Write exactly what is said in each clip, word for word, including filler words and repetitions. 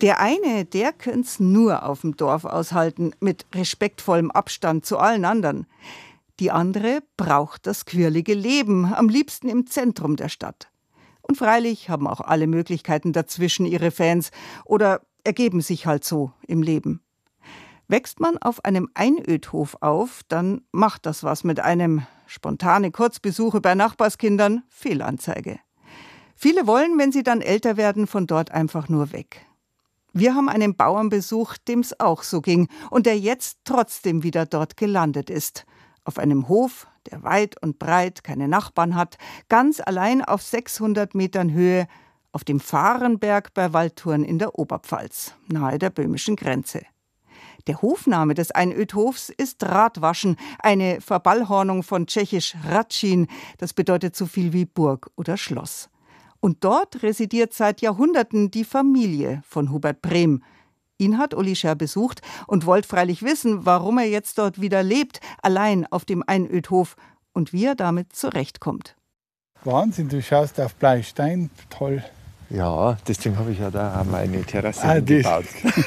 Der eine, der könnte es nur auf dem Dorf aushalten, mit respektvollem Abstand zu allen anderen. Die andere braucht das quirlige Leben, am liebsten im Zentrum der Stadt. Und freilich haben auch alle Möglichkeiten dazwischen ihre Fans oder ergeben sich halt so im Leben. Wächst man auf einem Einödhof auf, dann macht das was mit einem. Spontane Kurzbesuche bei Nachbarskindern, Fehlanzeige. Viele wollen, wenn sie dann älter werden, von dort einfach nur weg. Wir haben einen Bauern besucht, dem es auch so ging und der jetzt trotzdem wieder dort gelandet ist. Auf einem Hof, der weit und breit keine Nachbarn hat, ganz allein auf sechshundert Metern Höhe, auf dem Vahrenberg bei Waldthurn in der Oberpfalz, nahe der böhmischen Grenze. Der Hofname des Einödhofs ist Radwaschen, eine Verballhornung von tschechisch Radschin, das bedeutet so viel wie Burg oder Schloss. Und dort residiert seit Jahrhunderten die Familie von Hubert Brehm. Ihn hat Uli Scherr besucht und wollte freilich wissen, warum er jetzt dort wieder lebt, allein auf dem Einödhof und wie er damit zurechtkommt. Wahnsinn, du schaust auf Bleistein, toll. Ja, deswegen habe ich ja da meine Terrasse ah, gebaut.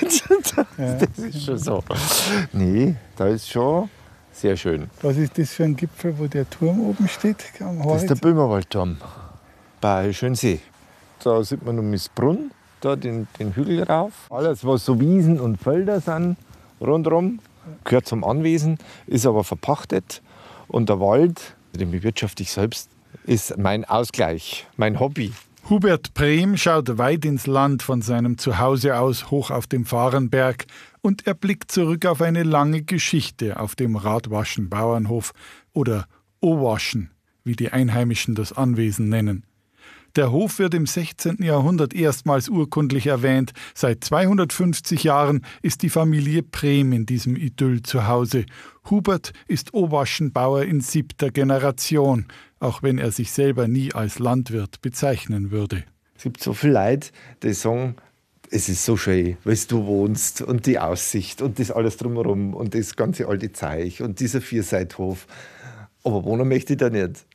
Ja. Das ist schon so. Nee, da ist schon sehr schön. Was ist das für ein Gipfel, wo der Turm oben steht? Am Das ist der Böhmerwaldturm bei Schönsee. Da sieht man um das Brunn, da den, den Hügel rauf. Alles, was so Wiesen und Felder sind, rundherum, gehört zum Anwesen, ist aber verpachtet. Und der Wald, den bewirtschafte ich selbst, ist mein Ausgleich, mein Hobby. Hubert Brehm schaut weit ins Land von seinem Zuhause aus, hoch auf dem Vahrenberg, und er blickt zurück auf eine lange Geschichte auf dem Radwaschen-Bauernhof oder Owaschen, wie die Einheimischen das Anwesen nennen. Der Hof wird im sechzehnten Jahrhundert erstmals urkundlich erwähnt. Seit zweihundertfünfzig Jahren ist die Familie Brehm in diesem Idyll zu Hause. Hubert ist Owaschenbauer in siebter Generation, auch wenn er sich selber nie als Landwirt bezeichnen würde. Es gibt so viele Leute, die sagen, es ist so schön, weil du wohnst und die Aussicht und das alles drumherum und das ganze alte Zeug und dieser Vierseithof. Aber wohnen möchte ich da nicht.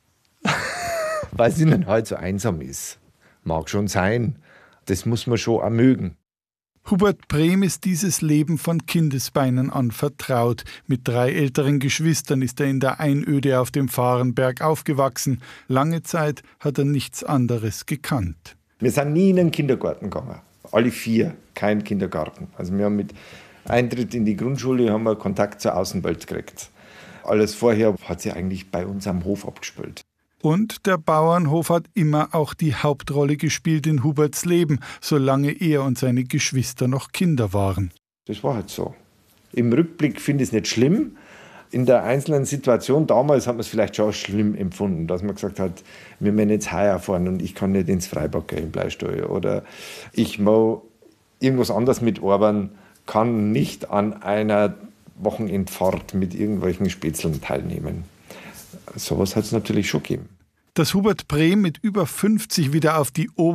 Weil es ihnen halt so einsam ist. Mag schon sein. Das muss man schon auch mögen. Hubert Brehm ist dieses Leben von Kindesbeinen an vertraut. Mit drei älteren Geschwistern ist er in der Einöde auf dem Vahrenberg aufgewachsen. Lange Zeit hat er nichts anderes gekannt. Wir sind nie in den Kindergarten gegangen. Alle vier, kein Kindergarten. Also wir haben mit Eintritt in die Grundschule haben wir Kontakt zur Außenwelt gekriegt. Alles vorher hat sich eigentlich bei uns am Hof abgespielt. Und der Bauernhof hat immer auch die Hauptrolle gespielt in Huberts Leben, solange er und seine Geschwister noch Kinder waren. Das war halt so. Im Rückblick finde ich es nicht schlimm. In der einzelnen Situation damals hat man es vielleicht schon schlimm empfunden, dass man gesagt hat, wir müssen jetzt heuer fahren und ich kann nicht ins Freibad gehen, im Bleistall. Oder ich muss irgendwas anderes mitarbeiten, kann nicht an einer Wochenendfahrt mit irgendwelchen Spätzeln teilnehmen. Sowas hat es natürlich schon gegeben. Dass Hubert Brehm mit über fünfzig wieder auf die